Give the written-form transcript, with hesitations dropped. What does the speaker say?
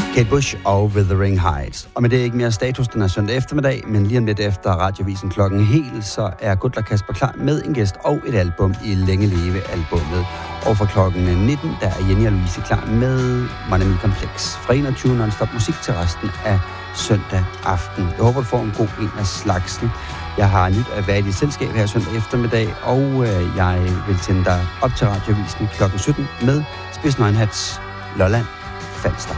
Kate Bush og Wuthering Heights. Og med det er ikke mere status, den er søndag eftermiddag, men lige om lidt efter Radiovisen klokken helt, så er Gutler Kasper klar med en gæst og et album i Længe Leve-albummet. Og fra klokken 19, der er Jenny og Louise klar med Monami Complex. Fra 21 non-stop musik til resten af søndag aften. Jeg håber, du får en god en af slagsen. Jeg har nyt at være i dit selskab her søndag eftermiddag, og jeg vil sende dig op til Radiovisen klokken 17 med Spids Nøgenhats Lolland Falster.